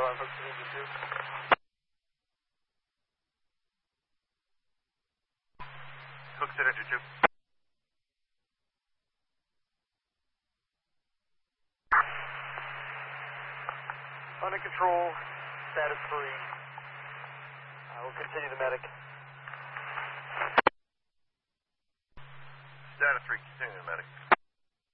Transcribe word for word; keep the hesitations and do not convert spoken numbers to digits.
on Hook City two. Hook City two. Under control, status three. I will continue the medic. Status three, continue the medic.